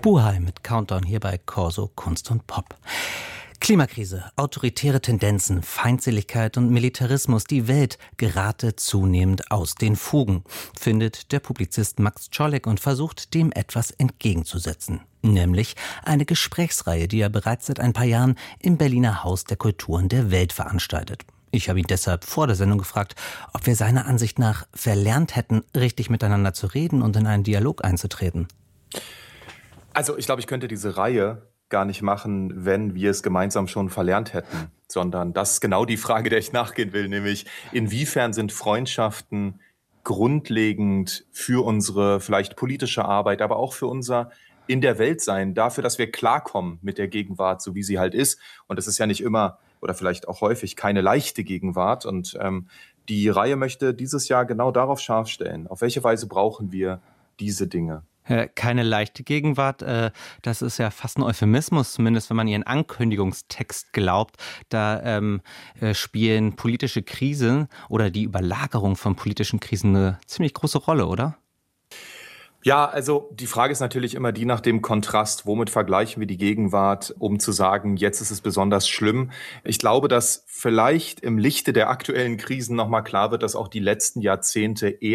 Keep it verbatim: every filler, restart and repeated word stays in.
Buhai mit Countdown hier bei Corso Kunst und Pop. Klimakrise, autoritäre Tendenzen, Feindseligkeit und Militarismus, die Welt gerate zunehmend aus den Fugen, findet der Publizist Max Czolek und versucht, dem etwas entgegenzusetzen. Nämlich eine Gesprächsreihe, die er bereits seit ein paar Jahren im Berliner Haus der Kulturen der Welt veranstaltet. Ich habe ihn deshalb vor der Sendung gefragt, ob wir seiner Ansicht nach verlernt hätten, richtig miteinander zu reden und in einen Dialog einzutreten. Also ich glaube, ich könnte diese Reihe gar nicht machen, wenn wir es gemeinsam schon verlernt hätten, sondern das ist genau die Frage, der ich nachgehen will, nämlich inwiefern sind Freundschaften grundlegend für unsere vielleicht politische Arbeit, aber auch für unser in der Welt sein, dafür, dass wir klarkommen mit der Gegenwart, so wie sie halt ist. Und das ist ja nicht immer oder vielleicht auch häufig keine leichte Gegenwart. Und ähm, die Reihe möchte dieses Jahr genau darauf scharf stellen. Auf welche Weise brauchen wir diese Dinge? Keine leichte Gegenwart, das ist ja fast ein Euphemismus, zumindest wenn man ihren Ankündigungstext glaubt. Da ähm, spielen politische Krisen oder die Überlagerung von politischen Krisen eine ziemlich große Rolle, oder? Ja, also die Frage ist natürlich immer die nach dem Kontrast. Womit vergleichen wir die Gegenwart, um zu sagen, jetzt ist es besonders schlimm? Ich glaube, dass vielleicht im Lichte der aktuellen Krisen nochmal klar wird, dass auch die letzten Jahrzehnte eher